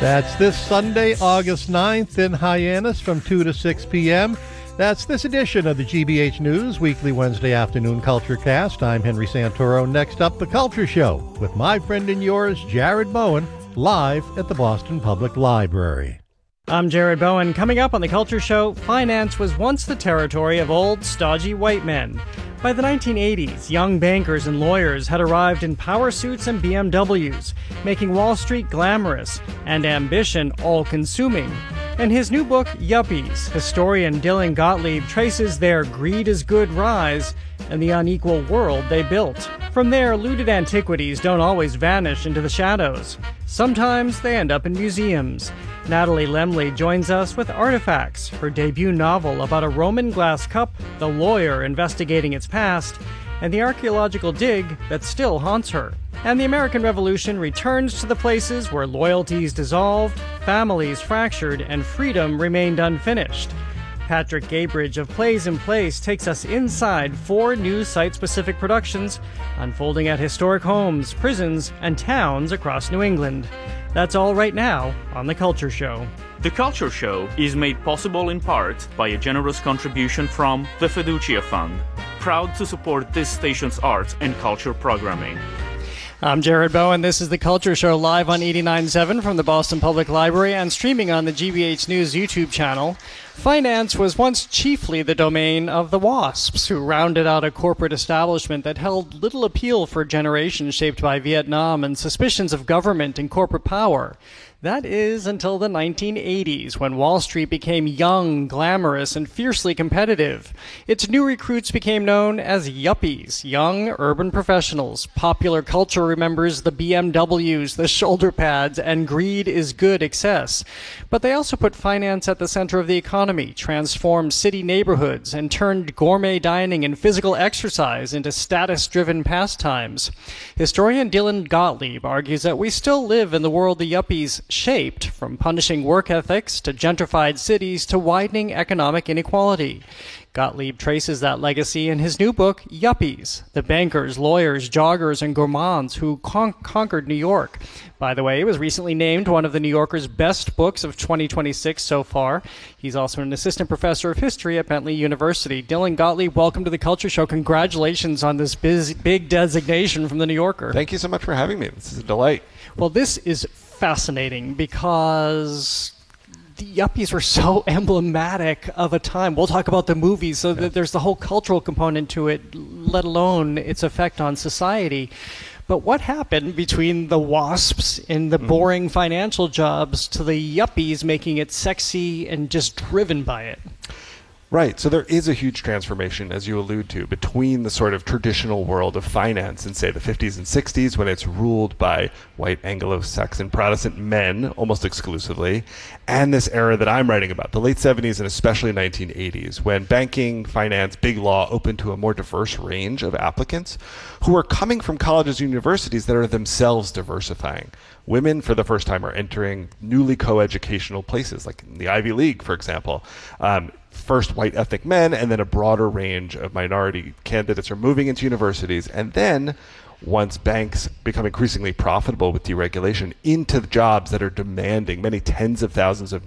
That's this Sunday, August 9th in Hyannis from 2 to 6 p.m. That's this edition of the GBH News Weekly Wednesday Afternoon Culture Cast. I'm Henry Santoro. Next up, The Culture Show with my friend and yours, Jared Bowen, live at the Boston Public Library. I'm Jared Bowen. Coming up on The Culture Show, finance was once the territory of old, stodgy white men. By the 1980s, young bankers and lawyers had arrived in power suits and BMWs, making Wall Street glamorous and ambition all-consuming. In his new book, Yuppies, historian Dylan Gottlieb traces their greed is good rise and the unequal world they built. From there, looted antiquities don't always vanish into the shadows. Sometimes they end up in museums. Natalie Lemley joins us with Artifacts, her debut novel about a Roman glass cup, the lawyer investigating its past, and the archaeological dig that still haunts her. And the American Revolution returns to the places where loyalties dissolved, families fractured, and freedom remained unfinished. Patrick Gabridge of Plays in Place takes us inside 4 new site-specific productions unfolding at historic homes, prisons, and towns across New England. That's all right now on The Culture Show. The Culture Show is made possible in part by a generous contribution from the Fiducia Fund, proud to support this station's arts and culture programming. I'm Jared Bowen. This is The Culture Show live on 89.7 from the Boston Public Library and streaming on the GBH News YouTube channel. Finance was once chiefly the domain of the WASPs, who rounded out a corporate establishment that held little appeal for generations shaped by Vietnam and suspicions of government and corporate power. That is until the 1980s, when Wall Street became young, glamorous, and fiercely competitive. Its new recruits became known as yuppies, young urban professionals. Popular culture remembers the BMWs, the shoulder pads, and greed is good excess. But they also put finance at the center of the economy, transformed city neighborhoods, and turned gourmet dining and physical exercise into status-driven pastimes. Historian Dylan Gottlieb argues that we still live in the world the yuppies shaped, from punishing work ethics to gentrified cities to widening economic inequality. Gottlieb traces that legacy in his new book, Yuppies, the bankers, lawyers, joggers, and gourmands who conquered New York. By the way, it was recently named one of the New Yorker's best books of 2026 so far. He's also an assistant professor of history at Bentley University. Dylan Gottlieb, welcome to The Culture Show. Congratulations on this big designation from the New Yorker. Thank you so much for having me. This is a delight. Well, this is fascinating because the yuppies were so emblematic of a time. We'll talk about the movies, so that there's the whole cultural component to it, let alone its effect on society. But what happened between the WASPs in the boring financial jobs to the yuppies making it sexy and just driven by it? Right. So there is a huge transformation, as you allude to, between the sort of traditional world of finance in, say, the 50s and 60s, when it's ruled by white Anglo-Saxon Protestant men almost exclusively, and this era that I'm writing about, the late 70s and especially 1980s, when banking, finance, big law opened to a more diverse range of applicants who are coming from colleges and universities that are themselves diversifying. Women, for the first time, are entering newly co-educational places, like the Ivy League, for example. First white ethnic men, and then a broader range of minority candidates are moving into universities. And then, once banks become increasingly profitable with deregulation, into the jobs that are demanding many tens of thousands of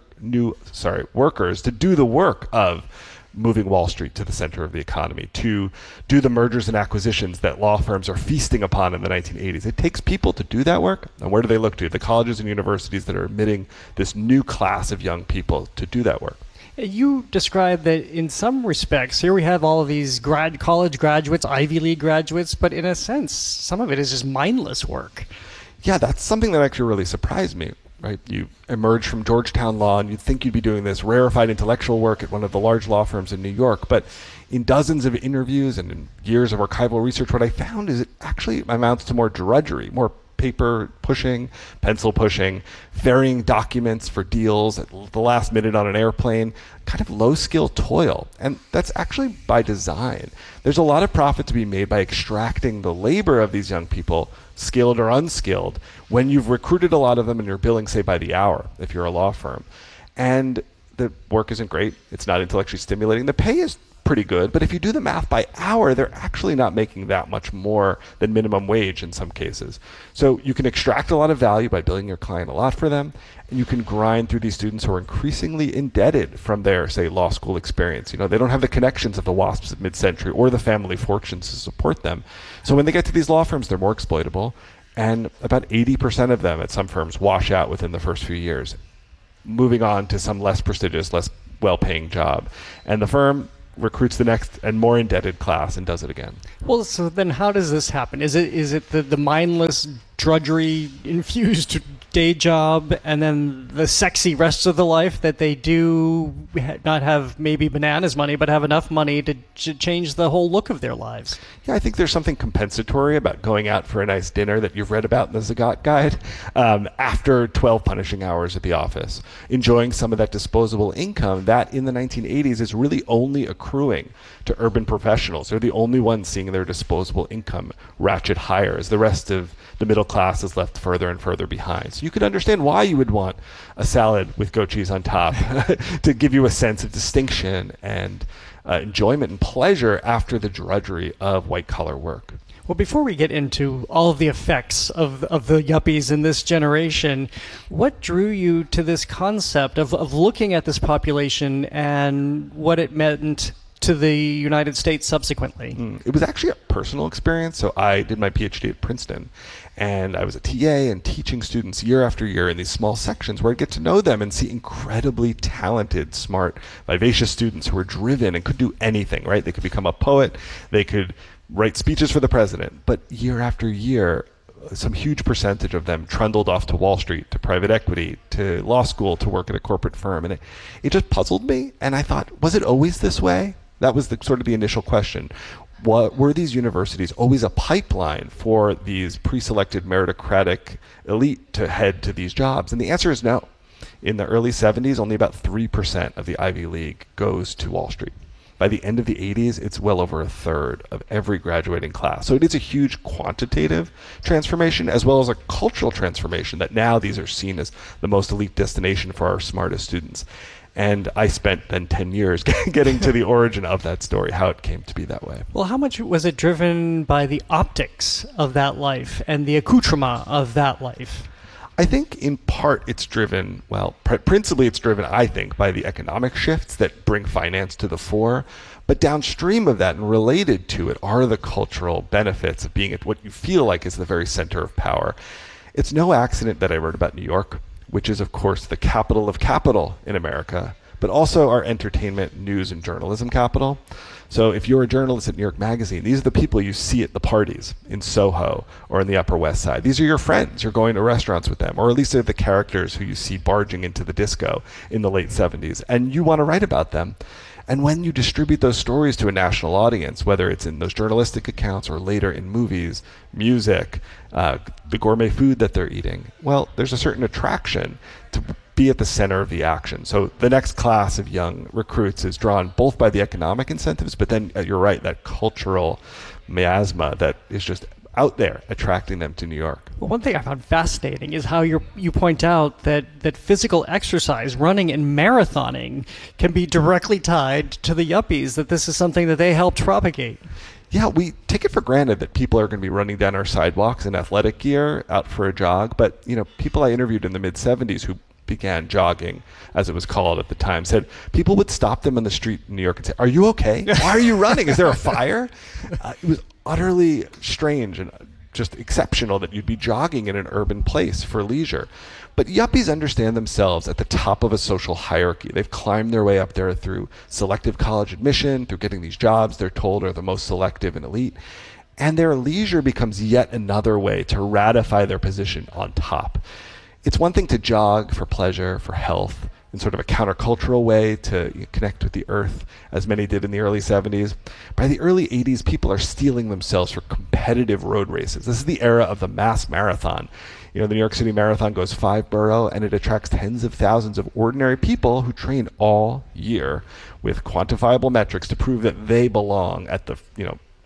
workers to do the work of moving Wall Street to the center of the economy, to do the mergers and acquisitions that law firms are feasting upon in the 1980s. It takes people to do that work. And where do they look to? The colleges and universities that are admitting this new class of young people to do that work. You described that in some respects, here we have all of these college graduates, Ivy League graduates, but in a sense, some of it is just mindless work. Yeah, that's something that actually really surprised me, right? You emerge from Georgetown Law and you'd think you'd be doing this rarefied intellectual work at one of the large law firms in New York, but in dozens of interviews and in years of archival research, what I found is it actually amounts to more drudgery, more paper pushing, pencil pushing, ferrying documents for deals at the last minute on an airplane, kind of low-skill toil. And that's actually by design. There's a lot of profit to be made by extracting the labor of these young people, skilled or unskilled, when you've recruited a lot of them and you're billing, say, by the hour, if you're a law firm. And the work isn't great. It's not intellectually stimulating. The pay is pretty good. But if you do the math by hour, they're actually not making that much more than minimum wage in some cases. So you can extract a lot of value by billing your client a lot for them, and you can grind through these students who are increasingly indebted from their, say, law school experience. You know, they don't have the connections of the WASPs of mid-century or the family fortunes to support them. So when they get to these law firms, they're more exploitable, and about 80% of them at some firms wash out within the first few years, moving on to some less prestigious, less well-paying job. And the firm recruits the next and more indebted class and does it again. Well, so then how does this happen? Is it the mindless, drudgery-infused day job and then the sexy rest of the life that they do not have maybe bananas money, but have enough money to change the whole look of their lives? Yeah, I think there's something compensatory about going out for a nice dinner that you've read about in the Zagat Guide after 12 punishing hours at the office, enjoying some of that disposable income that in the 1980s is really only accruing to urban professionals. They're the only ones seeing their disposable income ratchet higher as the rest of the middle class is left further and further behind. So you could understand why you would want a salad with goat cheese on top to give you a sense of distinction and enjoyment and pleasure after the drudgery of white-collar work. Well, before we get into all of the effects of the yuppies in this generation, what drew you to this concept of looking at this population and what it meant to the United States subsequently? It was actually a personal experience. So I did my PhD at Princeton, and I was a TA and teaching students year after year in these small sections where I'd get to know them and see incredibly talented, smart, vivacious students who were driven and could do anything, right? They could become a poet, they could write speeches for the president. But year after year, some huge percentage of them trundled off to Wall Street, to private equity, to law school, to work at a corporate firm. And it just puzzled me. And I thought, was it always this way? That was sort of the initial question. Were these universities always a pipeline for these pre-selected meritocratic elite to head to these jobs? And the answer is no. In the early 70s, only about 3% of the Ivy League goes to Wall Street. By the end of the 80s, it's well over a third of every graduating class. So it is a huge quantitative transformation as well as a cultural transformation that now these are seen as the most elite destination for our smartest students. And I spent then 10 years getting to the origin of that story, how it came to be that way. Well, how much was it driven by the optics of that life and the accoutrement of that life? I think in part it's driven, well, principally it's driven, I think, by the economic shifts that bring finance to the fore. But downstream of that and related to it are the cultural benefits of being at what you feel like is the very center of power. It's no accident that I wrote about New York, which is, of course, the capital of capital in America, but also our entertainment, news, and journalism capital. So if you're a journalist at New York Magazine, these are the people you see at the parties in Soho or in the Upper West Side. These are your friends. You're going to restaurants with them, or at least they're the characters who you see barging into the disco in the late 70s, and you want to write about them. And when you distribute those stories to a national audience, whether it's in those journalistic accounts or later in movies, music, the gourmet food that they're eating, well, there's a certain attraction to be at the center of the action. So the next class of young recruits is drawn both by the economic incentives, but then, you're right, that cultural miasma that is just out there attracting them to New York. Well, one thing I found fascinating is how you point out that physical exercise, running and marathoning, can be directly tied to the yuppies, that this is something that they helped propagate. Yeah, we take it for granted that people are going to be running down our sidewalks in athletic gear out for a jog. But, people I interviewed in the mid-70s who began jogging, as it was called at the time, said people would stop them on the street in New York and say, "Are you okay? Why are you running? Is there a fire?" It was utterly strange and just exceptional that you'd be jogging in an urban place for leisure. But yuppies understand themselves at the top of a social hierarchy. They've climbed their way up there through selective college admission, through getting these jobs they're told are the most selective and elite. And their leisure becomes yet another way to ratify their position on top. It's one thing to jog for pleasure, for health, in sort of a countercultural way to connect with the earth, as many did in the early 70s. By the early 80s, people are steeling themselves for competitive road races. This is the era of the mass marathon. The New York City Marathon goes 5 borough, and it attracts tens of thousands of ordinary people who train all year with quantifiable metrics to prove that they belong at the,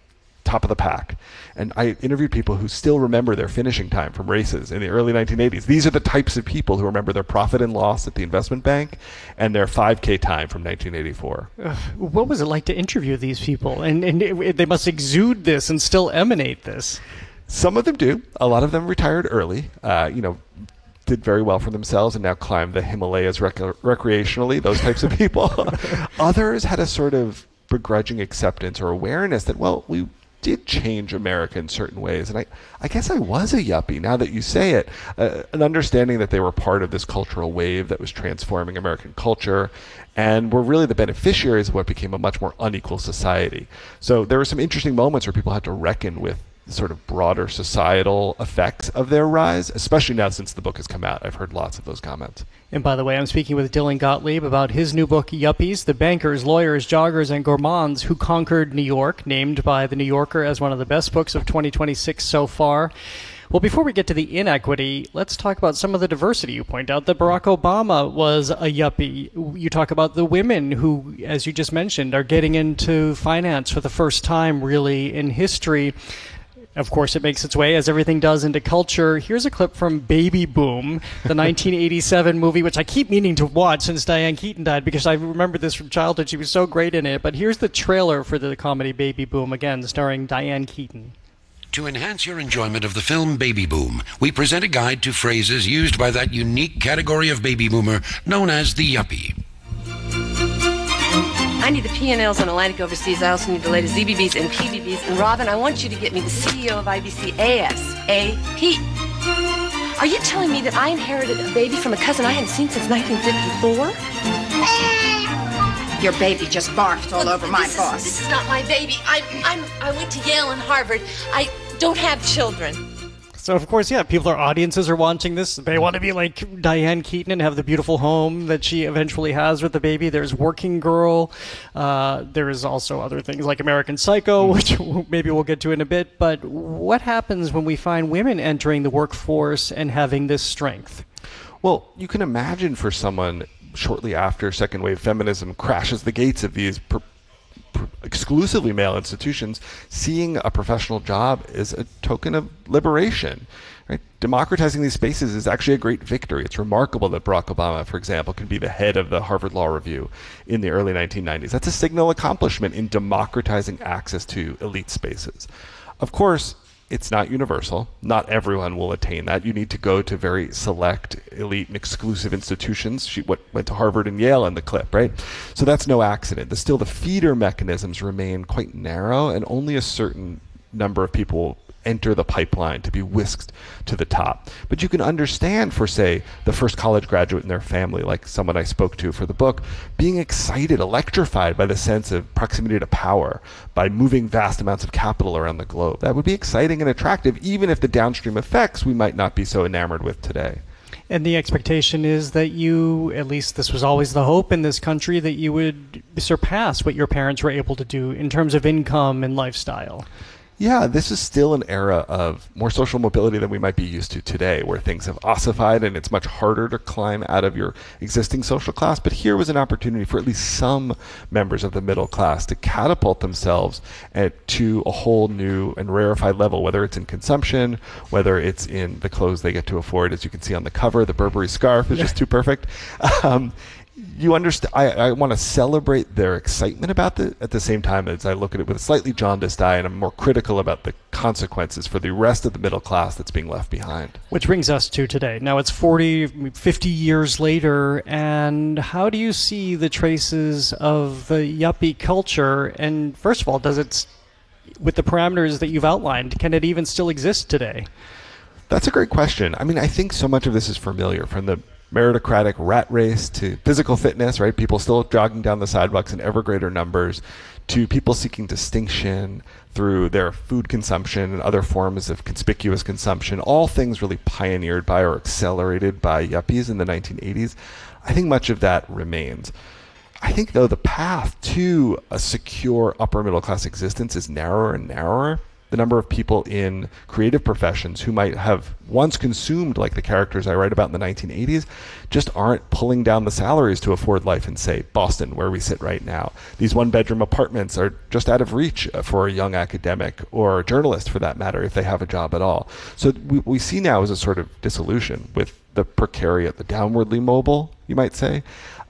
top of the pack. And I interviewed people who still remember their finishing time from races in the early 1980s. These are the types of people who remember their profit and loss at the investment bank and their 5K time from 1984. What was it like to interview these people? And they must exude this and still emanate this. Some of them do. A lot of them retired early, did very well for themselves and now climb the Himalayas recreationally, those types of people. Others had a sort of begrudging acceptance or awareness that, well, we did change America in certain ways. And I guess I was a yuppie, now that you say it. An understanding that they were part of this cultural wave that was transforming American culture and were really the beneficiaries of what became a much more unequal society. So there were some interesting moments where people had to reckon with sort of broader societal effects of their rise, especially now since the book has come out. I've heard lots of those comments. And by the way, I'm speaking with Dylan Gottlieb about his new book, Yuppies, the bankers, lawyers, joggers, and gourmands who conquered New York, named by The New Yorker as one of the best books of 2026 so far. Well, before we get to the inequity, let's talk about some of the diversity. You point out that Barack Obama was a yuppie. You talk about the women who, as you just mentioned, are getting into finance for the first time, really, in history. Of course, it makes its way, as everything does, into culture. Here's a clip from Baby Boom, the 1987 movie, which I keep meaning to watch since Diane Keaton died, because I remember this from childhood. She was so great in it. But here's the trailer for the comedy Baby Boom, again, starring Diane Keaton. To enhance your enjoyment of the film Baby Boom, we present a guide to phrases used by that unique category of baby boomer known as the yuppie. I need the P&Ls on Atlantic Overseas. I also need the latest ZBBs and PBBs. And Robin, I want you to get me the CEO of IBC ASAP. Are you telling me that I inherited a baby from a cousin I hadn't seen since 1954? Your baby just barfed all over my boss. This is not my baby. I went to Yale and Harvard. I don't have children. So, of course, yeah, audiences are watching this. They want to be like Diane Keaton and have the beautiful home that she eventually has with the baby. There's Working Girl. There is also other things like American Psycho, which maybe we'll get to in a bit. But what happens when we find women entering the workforce and having this strength? Well, you can imagine for someone shortly after second wave feminism crashes the gates of these exclusively male institutions, seeing a professional job is a token of liberation. Right? Democratizing these spaces is actually a great victory. It's remarkable that Barack Obama, for example, can be the head of the Harvard Law Review in the early 1990s. That's a signal accomplishment in democratizing access to elite spaces. Of course, it's not universal. Not everyone will attain that. You need to go to very select, elite, and exclusive institutions. She went to Harvard and Yale in the clip, right? So that's no accident. Still, the feeder mechanisms remain quite narrow, and only a certain number of people enter the pipeline to be whisked to the top. But you can understand for, say, the first college graduate in their family, like someone I spoke to for the book, being excited, electrified by the sense of proximity to power, by moving vast amounts of capital around the globe. That would be exciting and attractive, even if the downstream effects we might not be so enamored with today. And the expectation is that you, at least this was always the hope in this country, that you would surpass what your parents were able to do in terms of income and lifestyle. Yeah, this is still an era of more social mobility than we might be used to today, where things have ossified and it's much harder to climb out of your existing social class. But here was an opportunity for at least some members of the middle class to catapult themselves to a whole new and rarefied level, whether it's in consumption, whether it's in the clothes they get to afford. As you can see on the cover, the Burberry scarf is just too perfect. You understand, I want to celebrate their excitement about it at the same time as I look at it with a slightly jaundiced eye, and I'm more critical about the consequences for the rest of the middle class that's being left behind. Which brings us to today. Now it's 40, 50 years later, and how do you see the traces of the yuppie culture? And first of all, does it, with the parameters that you've outlined, can it even still exist today? That's a great question. I mean, I think so much of this is familiar, from the meritocratic rat race to physical fitness, right? People still jogging down the sidewalks in ever greater numbers, to people seeking distinction through their food consumption and other forms of conspicuous consumption, all things really pioneered by or accelerated by yuppies in the 1980s. I think much of that remains. I think, though, the path to a secure upper middle class existence is narrower and narrower. the number of people in creative professions who might have once consumed like the characters I write about in the 1980s just aren't pulling down the salaries to afford life in, say, Boston, where we sit right now. These one-bedroom apartments are just out of reach for a young academic or a journalist, for that matter, if they have a job at all. So we see now is a sort of dissolution with the precariat, the downwardly mobile, you might say.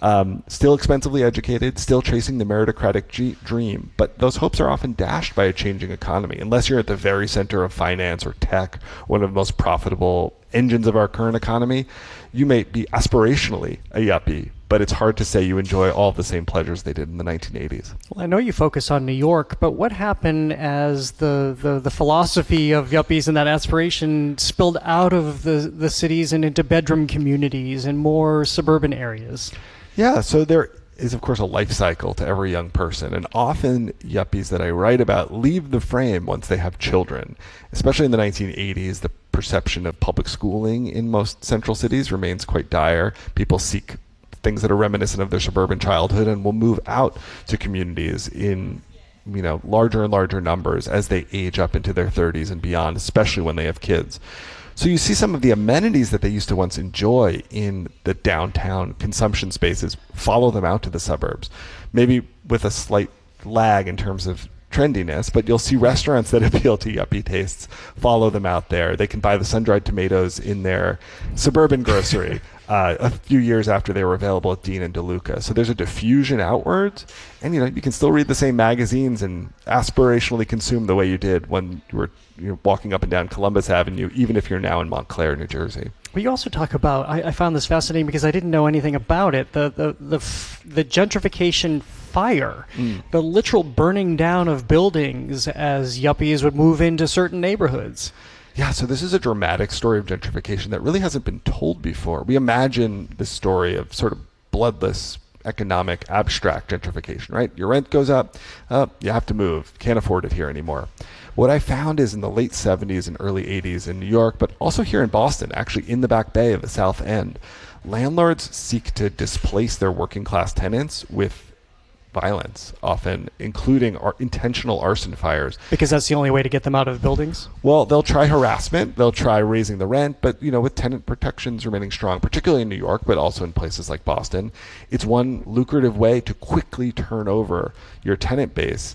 Still expensively educated, still chasing the meritocratic dream, but those hopes are often dashed by a changing economy. Unless you're at the very center of finance or tech, one of the most profitable engines of our current economy, you may be aspirationally a yuppie, but it's hard to say you enjoy all the same pleasures they did in the 1980s. Well, I know you focus on New York, but what happened as the philosophy of yuppies and that aspiration spilled out of the cities and into bedroom communities and more suburban areas? Yeah, so there is, of course, a life cycle to every young person, and often yuppies that I write about leave the frame once they have children. Especially in the 1980s, the perception of public schooling in most central cities remains quite dire. People seek things that are reminiscent of their suburban childhood and will move out to communities in larger and larger numbers as they age up into their 30s and beyond, especially when they have kids. So you see some of the amenities that they used to once enjoy in the downtown consumption spaces follow them out to the suburbs, maybe with a slight lag in terms of trendiness, but you'll see restaurants that appeal to yuppie tastes follow them out there. They can buy the sun-dried tomatoes in their suburban grocery a few years after they were available at Dean and DeLuca. So there's a diffusion outwards, and you can still read the same magazines and aspirationally consume the way you did when you were walking up and down Columbus Avenue, even if you're now in Montclair, New Jersey. Well, you also talk about, I found this fascinating because I didn't know anything about it, the gentrification fire, the literal burning down of buildings as yuppies would move into certain neighborhoods. Yeah, so this is a dramatic story of gentrification that really hasn't been told before. We imagine this story of sort of bloodless, economic, abstract gentrification, right? Your rent goes up, you have to move, can't afford it here anymore. What I found is in the late 70s and early 80s in New York, but also here in Boston, actually in the Back Bay of the South End, landlords seek to displace their working class tenants with violence, often including intentional arson fires. Because that's the only way to get them out of buildings? Well, they'll try harassment, they'll try raising the rent, but with tenant protections remaining strong, particularly in New York, but also in places like Boston, it's one lucrative way to quickly turn over your tenant base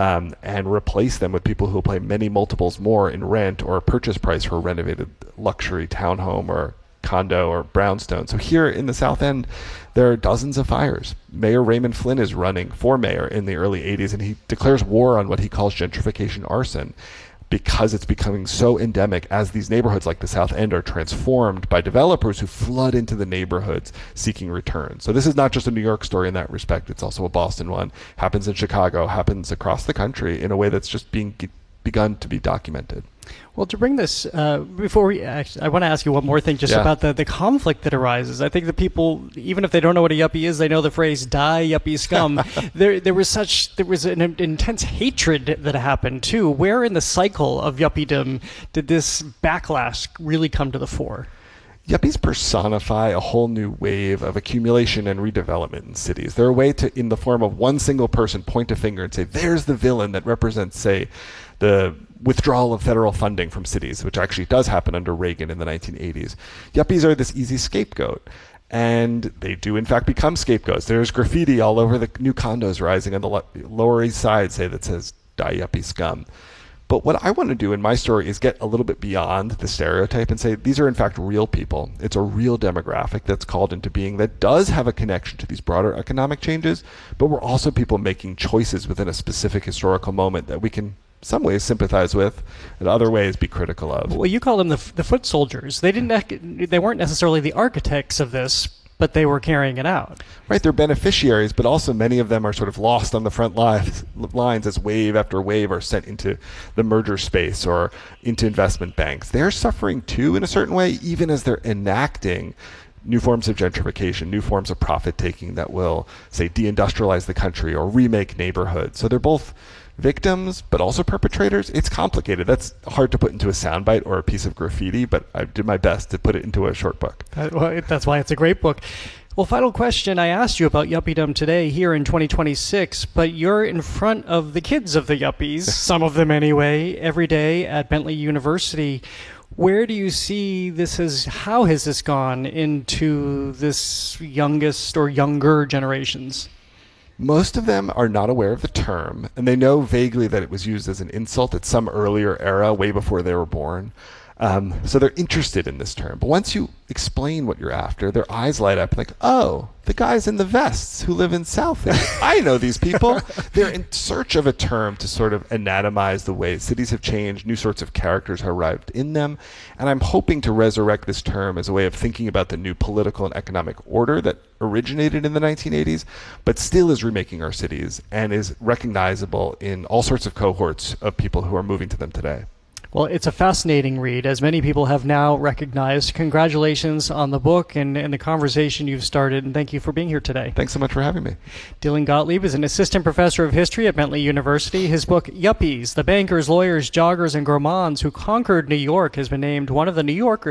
and replace them with people who will pay many multiples more in rent or purchase price for a renovated luxury townhome or condo or brownstone. So here in the South End, there are dozens of fires. Mayor Raymond Flynn is running for mayor in the early 80s, and he declares war on what he calls gentrification arson because it's becoming so endemic as these neighborhoods like the South End are transformed by developers who flood into the neighborhoods seeking return. So this is not just a New York story in that respect. It's also a Boston one. Happens in Chicago, happens across the country in a way that's just begun to be documented. Well, to bring this, before we actually, I want to ask you one more thing just about the conflict that arises. I think the people, even if they don't know what a yuppie is, they know the phrase "die yuppie scum." there was an intense hatred that happened too. Where in the cycle of yuppiedom did this backlash really come to the fore? Yuppies personify a whole new wave of accumulation and redevelopment in cities. They're a way to, in the form of one single person, point a finger and say, there's the villain that represents, say, the withdrawal of federal funding from cities, which actually does happen under Reagan in the 1980s. Yuppies are this easy scapegoat. And they do, in fact, become scapegoats. There's graffiti all over the new condos rising on the Lower East Side, say, that says, die yuppie scum. But what I want to do in my story is get a little bit beyond the stereotype and say these are in fact real people. It's a real demographic that's called into being that does have a connection to these broader economic changes, but we're also people making choices within a specific historical moment that we can in some ways sympathize with, and other ways be critical of. Well, you call them the foot soldiers. They weren't necessarily the architects of this, but they were carrying it out. Right, they're beneficiaries, but also many of them are sort of lost on the front lines as wave after wave are sent into the merger space or into investment banks. They're suffering too in a certain way, even as they're enacting new forms of gentrification, new forms of profit-taking that will, say, deindustrialize the country or remake neighborhoods. So they're both victims, but also perpetrators. It's complicated. That's hard to put into a soundbite or a piece of graffiti, but I did my best to put it into a short book. Well, that's why it's a great book. Well, final question. I asked you about yuppiedom today here in 2026, but you're in front of the kids of the yuppies, some of them anyway, every day at Bentley University. Where do you see how has this gone into this youngest or younger generations? Most of them are not aware of the term, and they know vaguely that it was used as an insult at some earlier era, way before they were born. So they're interested in this term. But once you explain what you're after, their eyes light up like, oh, the guys in the vests who live in Southend. I know these people. They're in search of a term to sort of anatomize the way cities have changed, new sorts of characters have arrived in them. And I'm hoping to resurrect this term as a way of thinking about the new political and economic order that originated in the 1980s, but still is remaking our cities and is recognizable in all sorts of cohorts of people who are moving to them today. Well, it's a fascinating read, as many people have now recognized. Congratulations on the book and the conversation you've started, and thank you for being here today. Thanks so much for having me. Dylan Gottlieb is an assistant professor of history at Bentley University. His book, Yuppies, The Bankers, Lawyers, Joggers, and Gourmands Who Conquered New York, has been named one of the New Yorker